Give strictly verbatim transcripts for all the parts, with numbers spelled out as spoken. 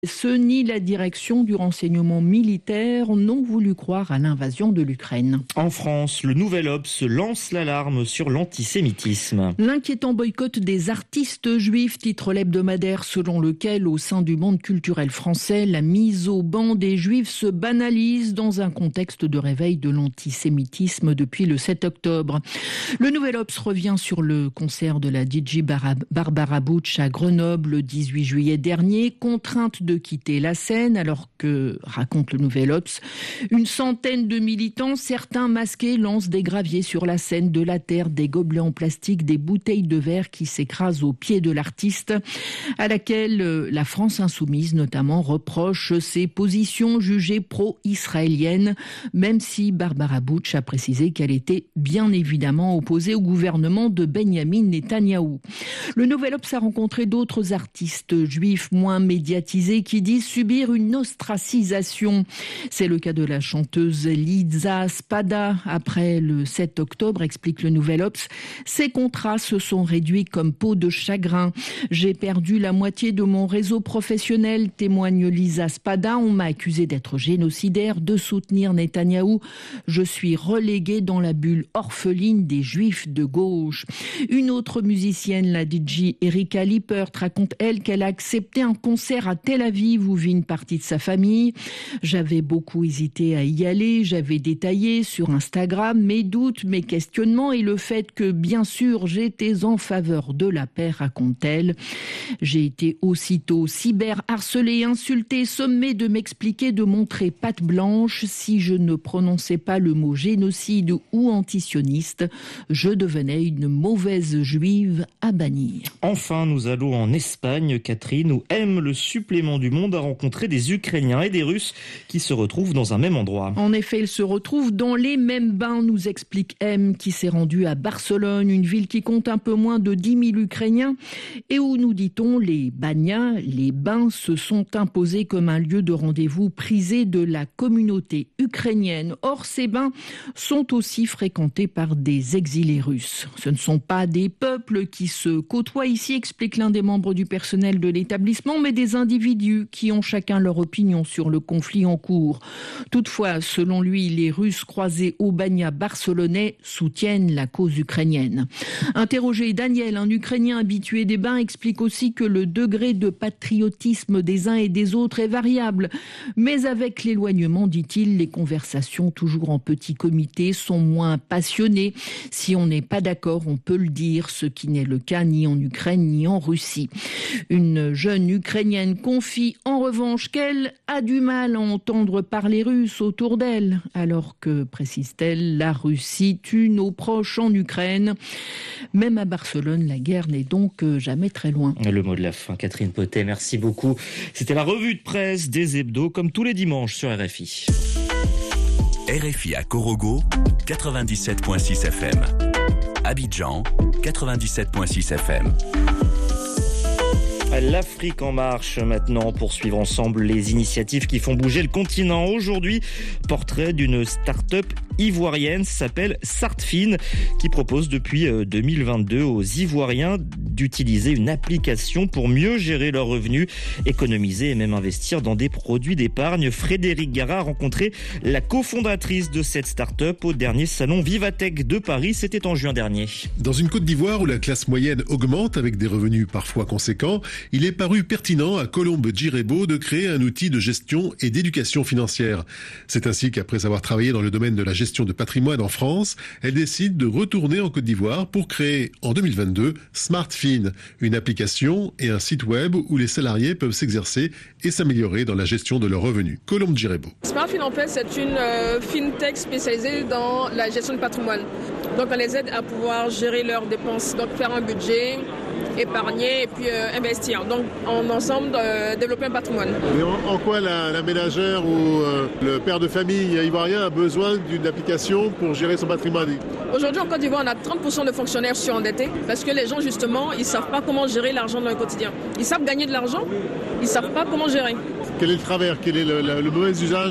Ce ni la direction du renseignement militaire n'ont voulu croire à l'invasion de l'Ukraine. En France, le Nouvel Obs lance l'alarme sur l'antisémitisme. L'inquiétant boycott des artistes juifs, titre l'hebdomadaire selon lequel, au sein du monde culturel français, la mise au ban des juifs se banalise dans un contexte de réveil de l'antisémitisme depuis le sept octobre. Le Nouvel Obs revient sur le concert de la D J Barbara Butch à Grenoble le dix-huit juillet dernier, contrainte de de quitter la scène alors que, raconte le Nouvel Obs, une centaine de militants, certains masqués, lancent des graviers sur la scène, de la terre, des gobelets en plastique, des bouteilles de verre qui s'écrasent aux pieds de l'artiste, à laquelle la France insoumise notamment reproche ses positions jugées pro-israéliennes, même si Barbara Butch a précisé qu'elle était bien évidemment opposée au gouvernement de Benyamin Netanyahou. Le Nouvel Obs a rencontré d'autres artistes juifs moins médiatisés qui disent subir une ostracisation. C'est le cas de la chanteuse Liza Spada. Après le sept octobre, explique le Nouvel Obs, ses contrats se sont réduits comme peau de chagrin. J'ai perdu la moitié de mon réseau professionnel, témoigne Liza Spada. On m'a accusé d'être génocidaire, de soutenir Netanyahou. Je suis reléguée dans la bulle orpheline des juifs de gauche. Une autre musicienne, la D J Erika Lippert, raconte elle qu'elle a accepté un concert à Tel Aviv où vit une partie de sa famille. J'avais beaucoup hésité à y aller, j'avais détaillé sur Instagram mes doutes, mes questionnements et le fait que, bien sûr, j'étais en faveur de la paix, raconte-t-elle. J'ai été aussitôt cyber-harcelée, insultée, sommée de m'expliquer, de montrer patte blanche. Si je ne prononçais pas le mot génocide ou antisioniste, je devenais une mauvaise juive à bannir. Enfin, nous allons en Espagne, Catherine, où M, le supplément du Monde, a rencontré des Ukrainiens et des Russes qui se retrouvent dans un même endroit. En effet, ils se retrouvent dans les mêmes bains, nous explique M, qui s'est rendu à Barcelone, une ville qui compte un peu moins de dix mille Ukrainiens et où, nous dit-on, les banias, les bains, se sont imposés comme un lieu de rendez-vous prisé de la communauté ukrainienne. Or, ces bains sont aussi fréquentés par des exilés russes. Ce ne sont pas des peuples qui se côtoient ici, explique l'un des membres du personnel de l'établissement, mais des individus qui ont chacun leur opinion sur le conflit en cours. Toutefois, selon lui, les Russes croisés au banya barcelonais soutiennent la cause ukrainienne. Interrogé, Daniel, un Ukrainien habitué des bains, explique aussi que le degré de patriotisme des uns et des autres est variable. Mais avec l'éloignement, dit-il, les conversations, toujours en petit comité, sont moins passionnées. Si on n'est pas d'accord, on peut le dire, ce qui n'est le cas ni en Ukraine ni en Russie. Une jeune Ukrainienne confie en revanche qu'elle a du mal à entendre parler russe autour d'elle, alors que, précise-t-elle, la Russie tue nos proches en Ukraine. Même à Barcelone, la guerre n'est donc jamais très loin. Le mot de la fin, Catherine Potet, merci beaucoup. C'était la revue de presse des hebdos, comme tous les dimanches sur R F I. R F I à Corogo, quatre-vingt-dix-sept virgule six F M. Abidjan, quatre-vingt-dix-sept virgule six F M. L'Afrique en marche maintenant, pour suivre ensemble les initiatives qui font bouger le continent. Aujourd'hui, portrait d'une start-up ivoirienne, s'appelle Sartfin, qui propose depuis deux mille vingt-deux aux Ivoiriens d'utiliser une application pour mieux gérer leurs revenus, économiser et même investir dans des produits d'épargne. Frédéric Gara a rencontré la cofondatrice de cette start-up au dernier salon Vivatech de Paris, c'était en juin dernier. Dans une Côte d'Ivoire où la classe moyenne augmente avec des revenus parfois conséquents, il est paru pertinent à Colombe Djirebo de créer un outil de gestion et d'éducation financière. C'est ainsi qu'après avoir travaillé dans le domaine de la gestion de patrimoine en France, elle décide de retourner en Côte d'Ivoire pour créer en deux mille vingt-deux Smartfin, une application et un site web où les salariés peuvent s'exercer et s'améliorer dans la gestion de leurs revenus. Colombe Djirebo. Smartfin, en fait, c'est une euh, fintech spécialisée dans la gestion de patrimoine. Donc, on les aide à pouvoir gérer leurs dépenses, donc faire un budget, épargner et puis euh, investir. Donc, en ensemble, euh, développer un patrimoine. Mais en, en quoi la, la ménagère ou euh, le père de famille ivoirien a besoin d'une application pour gérer son patrimoine? Aujourd'hui, en Côte d'Ivoire, on a trente pour cent de fonctionnaires surendettés parce que les gens, justement, ils ne savent pas comment gérer l'argent dans le quotidien. Ils savent gagner de l'argent, ils ne savent pas comment gérer. Quel est le travers? Quel est le, le, le mauvais usage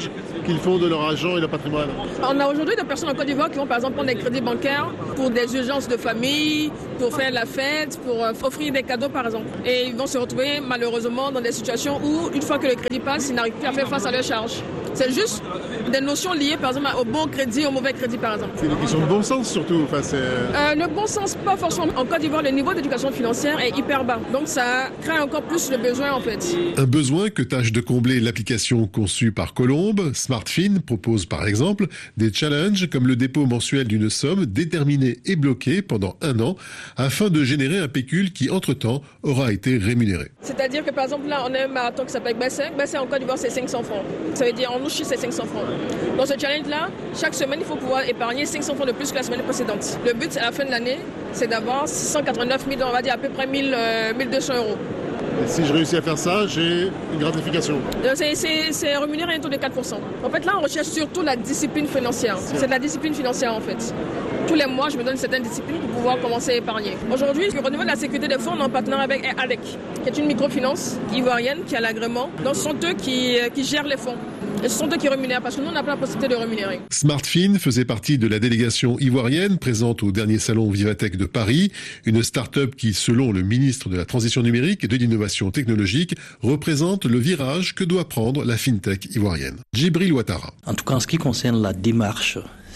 qu'ils font de leur argent et leur patrimoine? On a aujourd'hui des personnes en Côte d'Ivoire qui vont par exemple prendre des crédits bancaires pour des urgences de famille, pour faire la fête, pour offrir des cadeaux par exemple. Et ils vont se retrouver malheureusement dans des situations où une fois que le crédit passe, ils n'arrivent plus à faire face à leurs charges. C'est juste des notions liées par exemple au bon crédit, au mauvais crédit par exemple. C'est une question de bon sens surtout. Enfin, c'est... Euh, le bon sens, pas forcément. En Côte d'Ivoire, le niveau d'éducation financière est hyper bas. Donc ça crée encore plus le besoin en fait. Un besoin que tâche de combler l'application conçue par Colombe. SmartFin propose par exemple des challenges comme le dépôt mensuel d'une somme déterminée et bloquée pendant un an afin de générer un pécule qui entre-temps aura été rémunéré. C'est-à-dire que par exemple là, on a un marathon qui s'appelle Bassin. Bassin en Côte d'Ivoire, c'est cinq cents francs. Ça veut dire en nous c'est cinq cents francs. Dans ce challenge-là, chaque semaine, il faut pouvoir épargner cinq cents francs de plus que la semaine précédente. Le but, à la fin de l'année, c'est d'avoir six cent quatre-vingt-neuf mille, on va dire à peu près mille, euh, mille deux cents euros. Et si je réussis à faire ça, j'ai une gratification. C'est, c'est, c'est rémunéré à un taux de quatre pour cent. En fait, là, on recherche surtout la discipline financière. C'est de la discipline financière, en fait. Tous les mois, je me donne une certaine discipline pour pouvoir commencer à épargner. Aujourd'hui, au niveau de la sécurité des fonds, on est en partenariat avec ALEC, qui est une microfinance ivoirienne qui a l'agrément. Donc, ce sont eux qui, qui gèrent les fonds. Et ce sont eux qui rémunèrent, parce que nous, on n'a pas la possibilité de rémunérer. SmartFin faisait partie de la délégation ivoirienne présente au dernier salon Vivatech de Paris, une start-up qui, selon le ministre de la Transition numérique et de l'innovation technologique, représente le virage que doit prendre la fintech ivoirienne. Djibril Ouattara. En tout cas, en ce qui concerne la démarche,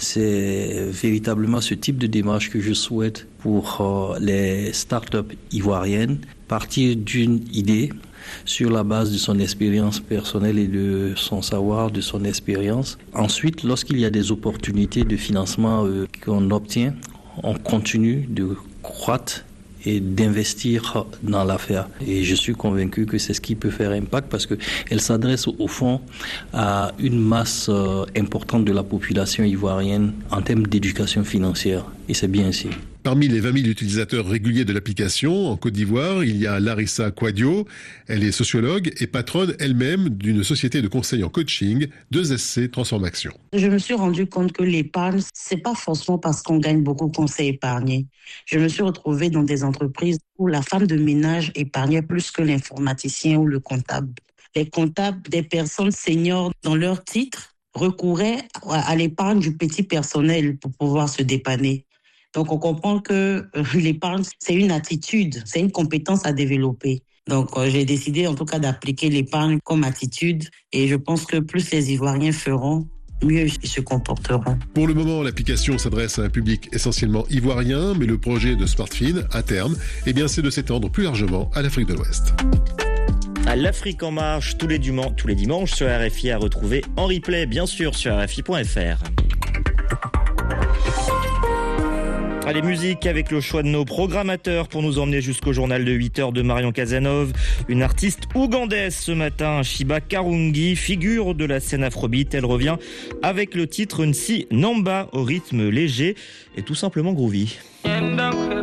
c'est véritablement ce type de démarche que je souhaite pour euh, les start-up ivoiriennes, partir d'une idée sur la base de son expérience personnelle et de son savoir, de son expérience. Ensuite, lorsqu'il y a des opportunités de financement euh, qu'on obtient, on continue de croître et d'investir dans l'affaire. Et je suis convaincu que c'est ce qui peut faire impact parce qu'elle s'adresse au fond à une masse euh, importante de la population ivoirienne en termes d'éducation financière. Et c'est bien ainsi. Parmi les vingt mille utilisateurs réguliers de l'application, en Côte d'Ivoire, il y a Larissa Quadio. Elle est sociologue et patronne elle-même d'une société de conseil en coaching, deux S C Transformation. Je me suis rendu compte que l'épargne, c'est pas forcément parce qu'on gagne beaucoup qu'on sait épargner. Je me suis retrouvée dans des entreprises où la femme de ménage épargnait plus que l'informaticien ou le comptable. Les comptables, des personnes seniors dans leur titre, recouraient à l'épargne du petit personnel pour pouvoir se dépanner. Donc, on comprend que l'épargne, c'est une attitude, c'est une compétence à développer. Donc, euh, j'ai décidé en tout cas d'appliquer l'épargne comme attitude et je pense que plus les Ivoiriens feront, mieux ils se comporteront. Pour le moment, l'application s'adresse à un public essentiellement ivoirien, mais le projet de SmartFin, à terme, eh bien, c'est de s'étendre plus largement à l'Afrique de l'Ouest. À l'Afrique en marche, tous les, diman- tous les dimanches sur R F I à retrouver en replay, bien sûr, sur R F I point F R. Allez, musique avec le choix de nos programmateurs pour nous emmener jusqu'au journal de huit heures de Marion Cazenove. Une artiste ougandaise ce matin, Shiba Karungi, figure de la scène afrobeat. Elle revient avec le titre Nsi Namba au rythme léger et tout simplement groovy.